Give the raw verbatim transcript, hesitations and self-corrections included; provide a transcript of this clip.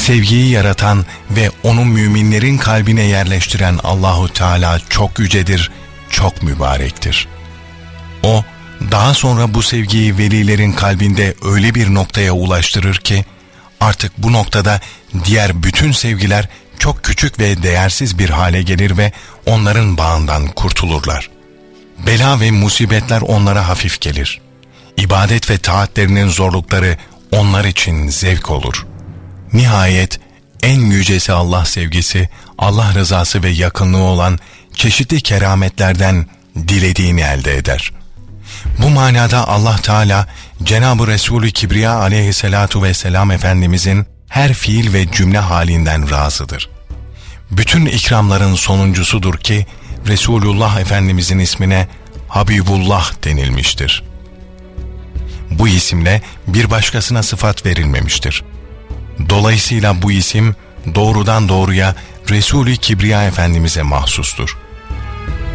sevgiyi yaratan ve onu müminlerin kalbine yerleştiren Allahu Teala çok yücedir, çok mübarektir. O, daha sonra bu sevgiyi velilerin kalbinde öyle bir noktaya ulaştırır ki, artık bu noktada diğer bütün sevgiler çok küçük ve değersiz bir hale gelir ve onların bağından kurtulurlar. Bela ve musibetler onlara hafif gelir. İbadet ve taatlerinin zorlukları onlar için zevk olur. Nihayet en yücesi Allah sevgisi, Allah rızası ve yakınlığı olan çeşitli kerametlerden dilediğini elde eder. Bu manada Allah Teala Cenab-ı Resulü Kibriya aleyhissalatu vesselam Efendimizin her fiil ve cümle halinden razıdır. Bütün ikramların sonuncusudur ki Resulullah Efendimizin ismine Habibullah denilmiştir. Bu isimle bir başkasına sıfat verilmemiştir. Dolayısıyla bu isim doğrudan doğruya Resulü Kibriya Efendimiz'e mahsustur.